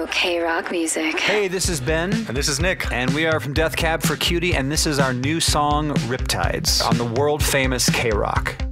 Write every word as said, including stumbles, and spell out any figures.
K-Rock music. Hey, this is Ben. And this is Nick. And we are from Death Cab for Cutie, and this is our new song, Riptides, on the world famous K-Rock.